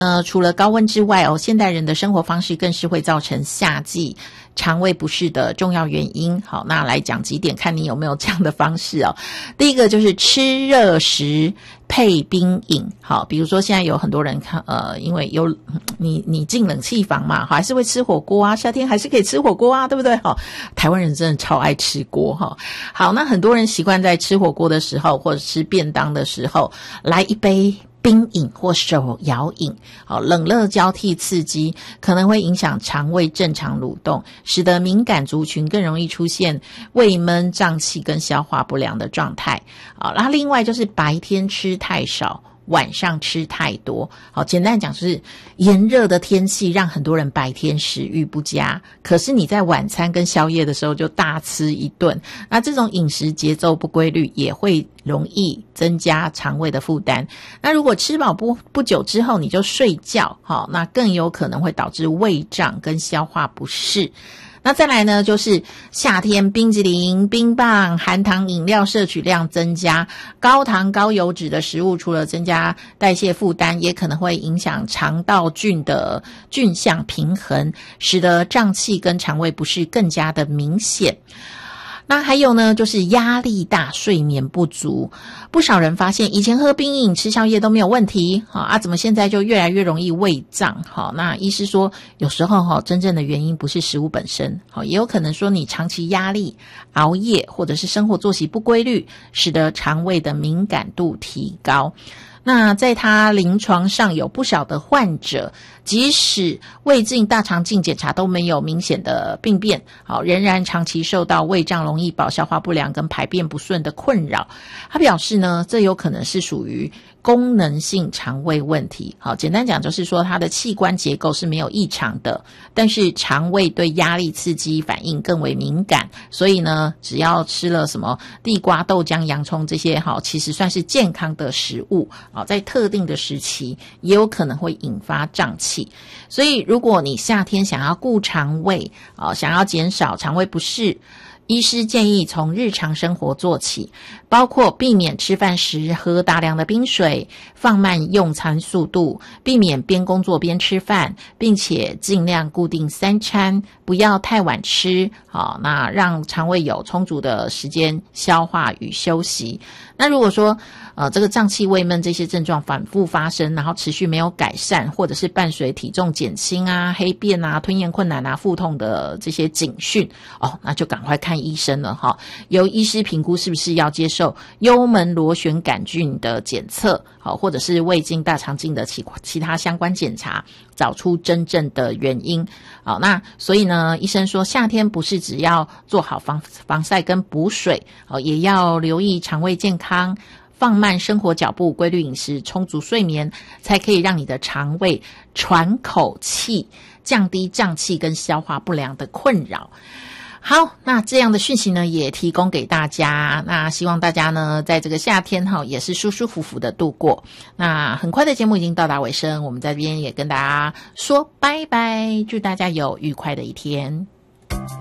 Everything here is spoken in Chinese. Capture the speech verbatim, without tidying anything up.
呃，除了高温之外哦，现代人的生活方式更是会造成夏季肠胃不适的重要原因。好，那来讲几点，看你有没有这样的方式哦。第一个就是吃热食配冰饮。好，比如说现在有很多人看，呃，因为有你你进冷气房嘛，还是会吃火锅啊，夏天还是可以吃火锅啊，对不对？好，台湾人真的超爱吃锅哈。好，那很多人习惯在吃火锅的时候，或者吃便当的时候，来一杯冰饮或手摇饮，好，冷热交替刺激，可能会影响肠胃正常蠕动，使得敏感族群更容易出现胃闷、胀气跟消化不良的状态。好，那另外就是白天吃太少，晚上吃太多。好，简单讲就是炎热的天气让很多人白天食欲不佳，可是你在晚餐跟宵夜的时候就大吃一顿，那这种饮食节奏不规律也会容易增加肠胃的负担。那如果吃饱不不久之后你就睡觉，好，那更有可能会导致胃胀跟消化不适。那再来呢，就是夏天冰淇淋、冰棒、含糖饮料摄取量增加，高糖高油脂的食物除了增加代谢负担，也可能会影响肠道菌的菌相平衡，使得胀气跟肠胃不适更加的明显。那还有呢，就是压力大、睡眠不足。不少人发现以前喝冰饮、吃宵夜都没有问题，好啊，怎么现在就越来越容易胃胀？好，那医师说，有时候哈，真正的原因不是食物本身，好，也有可能说你长期压力、熬夜或者是生活作息不规律，使得肠胃的敏感度提高。那在他临床上有不少的患者，即使胃镜、大肠镜检查都没有明显的病变，好，仍然长期受到胃胀、容易饱、消化不良跟排便不顺的困扰。他表示呢，这有可能是属于功能性肠胃问题。好，简单讲就是说它的器官结构是没有异常的，但是肠胃对压力刺激反应更为敏感，所以呢，只要吃了什么地瓜、豆浆、洋葱这些，好，其实算是健康的食物，好，在特定的时期也有可能会引发胀气。所以如果你夏天想要顾肠胃，好，想要减少肠胃不适，医师建议从日常生活做起，包括避免吃饭时喝大量的冰水，放慢用餐速度，避免边工作边吃饭，并且尽量固定三餐，不要太晚吃，好，那让肠胃有充足的时间消化与休息。那如果说呃这个胀气、胃闷这些症状反复发生，然后持续没有改善，或者是伴随体重减轻啊、黑便啊、吞咽困难啊、腹痛的这些警讯，哦，那就赶快看医生了哈。由医师评估是不是要接受幽门螺旋杆菌的检测，好，或者是胃镜、大肠镜的其其他相关检查，找出真正的原因。好，那所以呢，医生说夏天不是只要做好防防晒跟补水，好，也要留意肠胃健康，放慢生活脚步，规律饮食，充足睡眠，才可以让你的肠胃喘口气，降低胀气跟消化不良的困扰。好，那这样的讯息呢也提供给大家，那希望大家呢在这个夏天哈也是舒舒服服的度过。那很快的节目已经到达尾声，我们在这边也跟大家说拜拜，祝大家有愉快的一天。